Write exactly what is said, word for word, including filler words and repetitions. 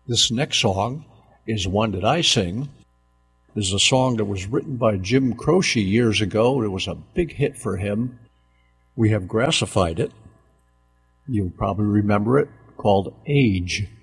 This next song is one that I sing. This is a song that was written by Jim Croce years ago. It was a big hit for him. We have grassified it. You'll probably remember it, called Age.